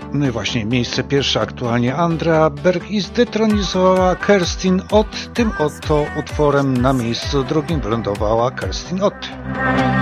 No i właśnie miejsce pierwsze aktualnie Andrea Berg i zdetronizowała Kerstin Ott. Tym oto utworem na miejscu drugim wylądowała Kerstin Ott.